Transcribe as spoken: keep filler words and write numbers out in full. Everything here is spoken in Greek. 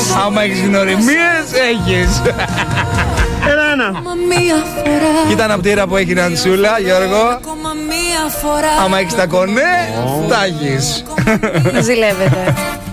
Άμα έχεις γνωριμίες, έχεις. Έλα ένα. Κοίτα ένα πτήρα που έχει η Ναντσούλα, Γιώργο. Άμα έχεις τα κονέ, τα έχεις. Ζηλεύετε.